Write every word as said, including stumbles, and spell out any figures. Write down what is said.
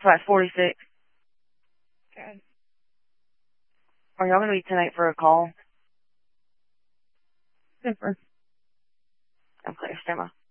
Flat forty-six. Okay. Are y'all going to be tonight for a call? Super. Okay, stand by.